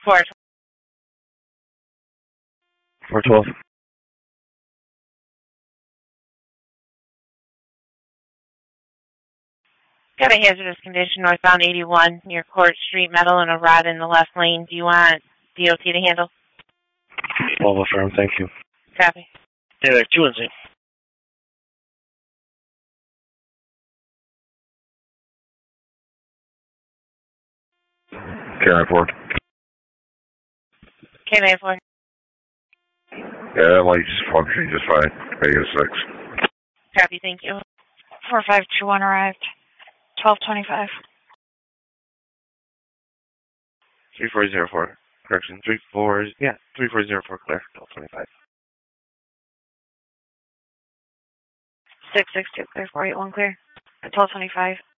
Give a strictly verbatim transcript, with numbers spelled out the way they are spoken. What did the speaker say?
four. four twelve. Got a hazardous condition northbound eighty-one near Court Street, metal and a rod in the left lane. Do you want D O T to handle? twelve affirm, thank you. Copy. Yeah, two one zero. K nine four. K nine four. Yeah, that light's functioning just fine. Vegas six. Copy, thank you. four five two one arrived. twelve twenty-five. three four zero four. Correction. Three four. Yeah. Three four zero four. Clear. Twelve twenty five. six six two clear. four eight one clear. twelve twenty-five.